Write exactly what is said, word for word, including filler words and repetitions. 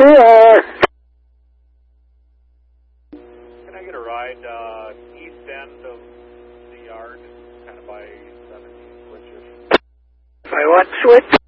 P R. Can I get a ride uh, east end of the yard, kind of by seventeen switches? By what switch?